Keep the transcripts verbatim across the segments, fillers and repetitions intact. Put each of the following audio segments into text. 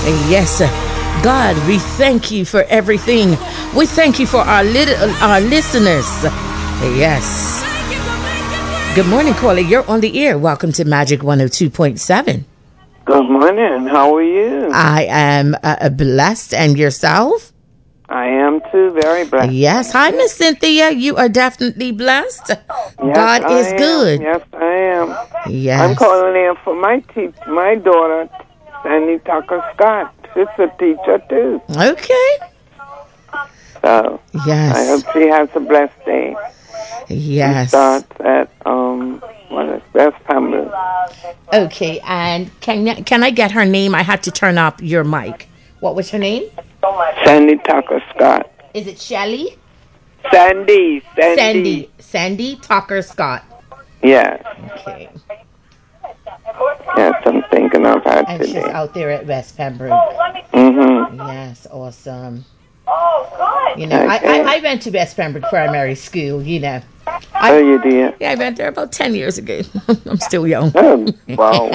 Yes, sir. God, we thank you for everything. We thank you for our little our listeners. Yes. Good morning, caller. You're on the air. Welcome to Magic one oh two point seven. Good morning. How are you? I am uh, blessed. And yourself? I am too. Very blessed. Yes. Hi, Miss Cynthia. You are definitely blessed. Yes, God I is am. good. Yes, I am. Yes. I'm calling in for my te- my daughter, Sandy Tucker Scott. She's a teacher too. Okay. So Yes. I hope she has a blessed day. Yes. She starts at um what is West Pembroke. Okay, and can can I get her name? I had to turn up your mic. What was her name? Sandy Tucker Scott. Is it Shelly? Sandy. Sandy. Sandy. Sandy Tucker Scott. Yes. Okay. Yes, I'm thinking of her And today. she's out there at West Pembroke. Mm-hmm. Yes, awesome. Oh, good. You know, Okay. I, I, I went to West Pembroke Primary School, you know. Oh, I, you did? yeah, I went there about ten years ago. I'm still young. Oh, wow.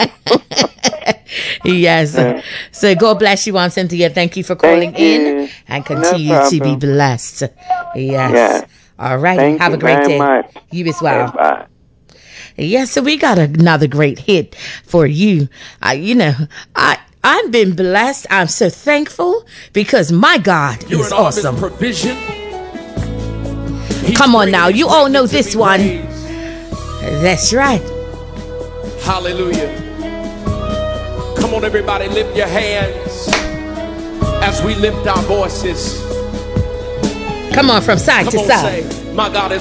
Yes. Yeah. So God bless you, Aunt Cynthia. Thank you for calling Thank you. in and No continue to be problem. blessed. Yes. Yeah. All right. Thank Have you a great very day. much. You as well. Bye. Yes, so we got another great hit for you. Uh, you know, I I've been blessed. I'm so thankful because my God You're is in all of his awesome. provision. He's Come on great now, and you he's all greatly know to this be one. praised. That's right. Hallelujah. Come on, everybody, lift your hands as we lift our voices. Come on, from side Come to on, side. say, my God is